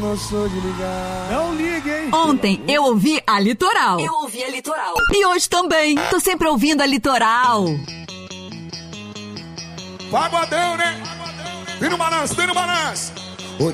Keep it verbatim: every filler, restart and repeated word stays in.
Não sou de ligar. Não ligue, hein? Ontem eu ouvi a Litoral. Eu ouvi a Litoral. E hoje também. Tô sempre ouvindo a Litoral. Pagodão, né? Vem no balanço, vem no balanço.